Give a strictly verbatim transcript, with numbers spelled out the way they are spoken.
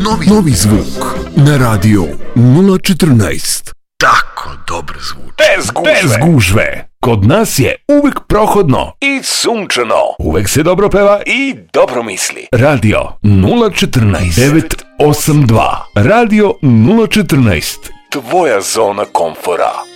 Novi, novi zvuk na radio nula četrnaest. Tako dobro zvuči. Bez gužve. Bez gužve. Kod nas je uvek prohodno i sunčano. Uvek se dobro peva i dobro misli. Radio nula četrnaest devet osam dva. Radio nula četrnaest. Tvoja zona komfora.